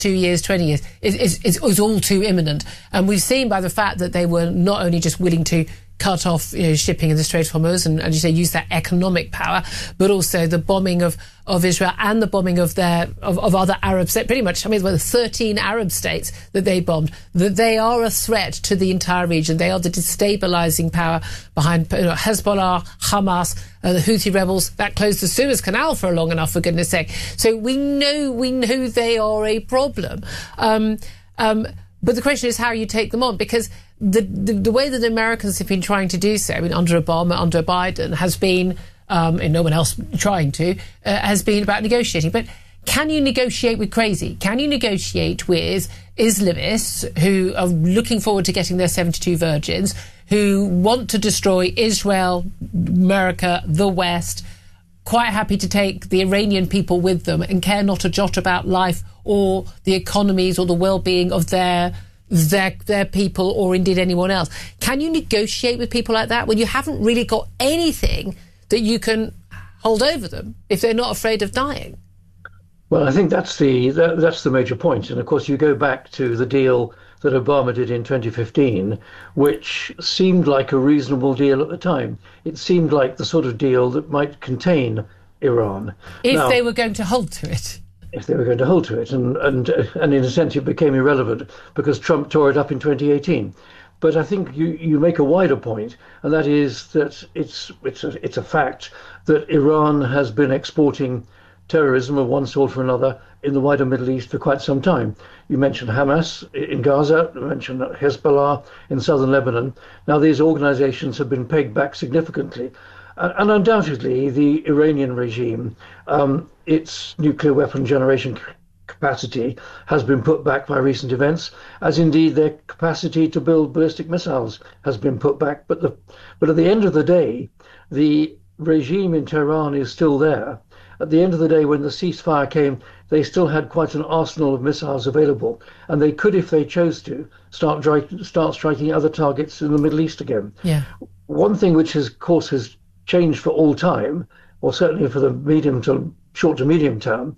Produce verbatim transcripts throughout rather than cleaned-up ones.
two years, twenty years, is, is, is, is all too imminent. And we've seen by the fact that they were not only just willing to cut off, you know, shipping in the Strait of Hormuz and, and you say use that economic power, but also the bombing of, of Israel and the bombing of their of, of other Arab states. Pretty much, I mean, there were thirteen Arab states that they bombed. That they are a threat to the entire region. They are the destabilising power behind, you know, Hezbollah, Hamas, uh, the Houthi rebels that closed the Suez Canal for long enough, for goodness sake. So we know we know they are a problem. Um, um, but the question is how you take them on, because The, the the way that the Americans have been trying to do so, I mean, under Obama, under Biden, has been, um, and no one else trying to, uh, has been about negotiating. But can you negotiate with crazy? Can you negotiate with Islamists who are looking forward to getting their seventy-two virgins, who want to destroy Israel, America, the West, quite happy to take the Iranian people with them and care not a jot about life or the economies or the well-being of their their their people or indeed anyone else? Can you negotiate with people like that when you haven't really got anything that you can hold over them if they're not afraid of dying? Well, I think that's the that, that's the major point. And of course, you go back to the deal that Obama did in twenty fifteen, which seemed like a reasonable deal at the time. It seemed like the sort of deal that might contain Iran. If now, they were going to hold to it. If they were going to hold to it. And, and, and in a sense, it became irrelevant because Trump tore it up in twenty eighteen. But I think you, you make a wider point, and that is that it's, it's, a, it's a fact that Iran has been exporting terrorism of one sort or another in the wider Middle East for quite some time. You mentioned Hamas in Gaza, you mentioned Hezbollah in southern Lebanon. Now, these organizations have been pegged back significantly. And undoubtedly, the Iranian regime, um, its nuclear weapon generation capacity has been put back by recent events, as indeed their capacity to build ballistic missiles has been put back. But the, but at the end of the day, the regime in Tehran is still there. At the end of the day, when the ceasefire came, they still had quite an arsenal of missiles available, and they could, if they chose to, start, start striking other targets in the Middle East again. Yeah. One thing which, has, of course, has changed for all time, or certainly for the medium to short to medium term,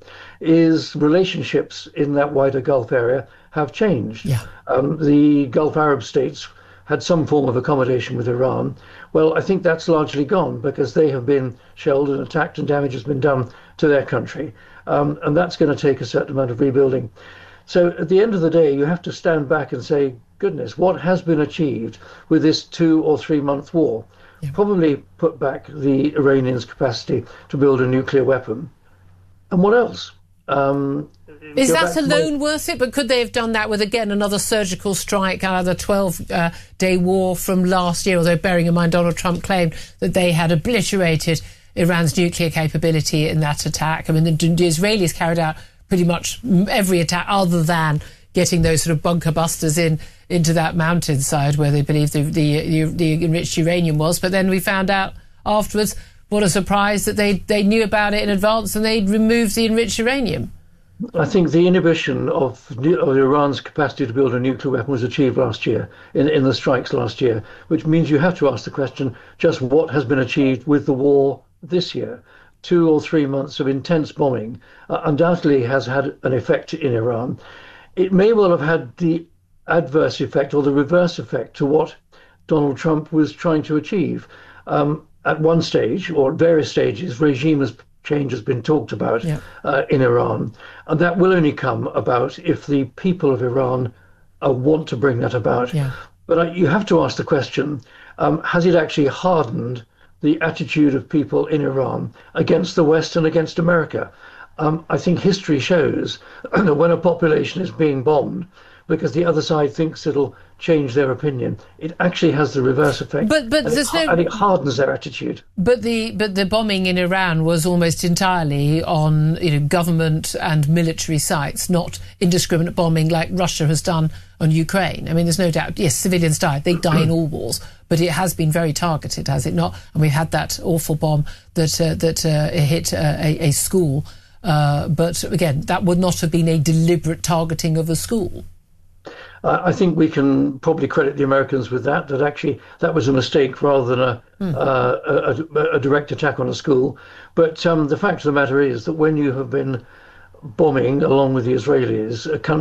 is relationships in that wider Gulf area have changed. Yeah. Um, the Gulf Arab states had some form of accommodation with Iran. Well, I think that's largely gone because they have been shelled and attacked and damage has been done to their country. Um, and that's going to take a certain amount of rebuilding. So at the end of the day, you have to stand back and say, goodness, what has been achieved with this two or three month war? Yeah. Probably put back the Iranians' capacity to build a nuclear weapon. And what else? Um, Is that alone my... worth it? But could they have done that with, again, another surgical strike out of the twelve-day uh, war from last year, although bearing in mind Donald Trump claimed that they had obliterated Iran's nuclear capability in that attack. I mean, the, the Israelis carried out pretty much every attack other than getting those sort of bunker busters in into that mountainside where they believed the, the, the enriched uranium was. But then we found out afterwards, what a surprise, that they, they knew about it in advance and they'd removed the enriched uranium. I think the inhibition of, of Iran's capacity to build a nuclear weapon was achieved last year, in, in the strikes last year, which means you have to ask the question, just what has been achieved with the war this year? Two or three months of intense bombing uh, undoubtedly has had an effect in Iran. It may well have had the adverse effect or the reverse effect to what Donald Trump was trying to achieve. Um, at one stage, or at various stages, regime change has been talked about yeah. uh, in Iran. And that will only come about if the people of Iran uh, want to bring that about. Yeah. But uh, you have to ask the question, um, has it actually hardened the attitude of people in Iran against the West and against America? Um, I think history shows that when a population is being bombed because the other side thinks it'll change their opinion, it actually has the reverse effect. But but and, there's it, no, and it hardens their attitude. But the but the bombing in Iran was almost entirely on, you know, government and military sites, not indiscriminate bombing like Russia has done on Ukraine. I mean, there's no doubt. Yes, civilians die. They die in all wars, but it has been very targeted, has it not? And we've had that awful bomb that uh, that uh, hit uh, a, a school. Uh, but again, that would not have been a deliberate targeting of a school. Uh, I think we can probably credit the Americans with that, that actually that was a mistake rather than a, mm. uh, a, a direct attack on a school. But um, the fact of the matter is that when you have been bombing, along with the Israelis, a country